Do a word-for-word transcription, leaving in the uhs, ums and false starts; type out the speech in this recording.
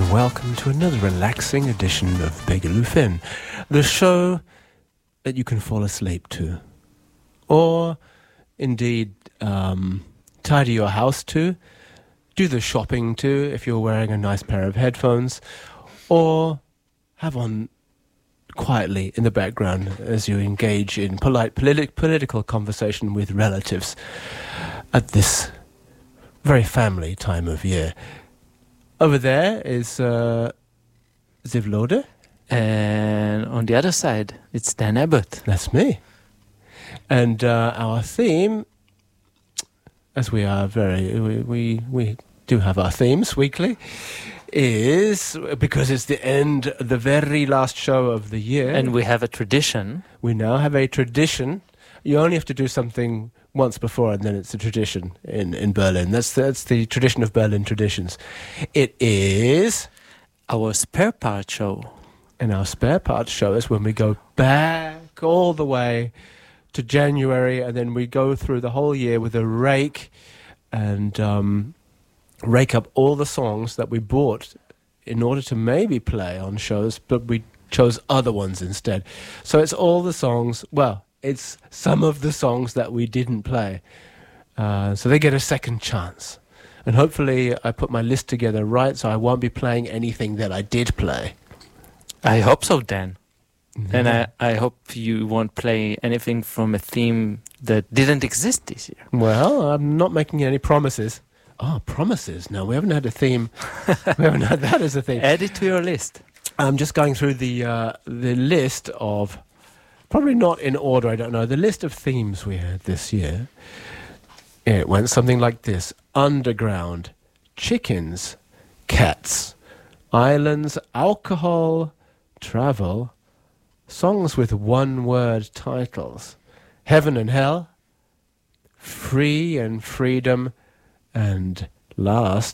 and welcome to another relaxing edition of Begaloo Finn, the show that you can fall asleep to, or indeed um, tidy your house to, do the shopping to if you're wearing a nice pair of headphones, or have on quietly in the background as you engage in polite politi- political conversation with relatives at this very family time of year. Over there is uh, Ziv Lode. And on the other side, it's Dan Abbott. That's me. And uh, our theme, as we are very, we, we, we do have our themes weekly, is, because it's the end, the very last show of the year. And we have a tradition. We now have a tradition. You only have to do something once before, and then it's a tradition in, in Berlin. That's that's the tradition of Berlin traditions. It is our spare part show. And our spare part show is when we go back all the way to January, and then we go through the whole year with a rake and um, rake up all the songs that we bought in order to maybe play on shows, but we chose other ones instead. So it's all the songs, well, it's some of the songs that we didn't play. Uh, so they get a second chance. And hopefully I put my list together right, so I won't be playing anything that I did play. I hope so, Dan. Mm-hmm. And I, I hope you won't play anything from a theme that didn't exist this year. Well, I'm not making any promises. Oh, promises? No, we haven't had a theme. We haven't had that as a theme. Add it to your list. I'm just going through the uh, the list of... Probably not in order, I don't know. The list of themes we had this year, it went something like this. Underground, chickens, cats, islands, alcohol, travel, songs with one-word titles, heaven and hell, free and freedom, and last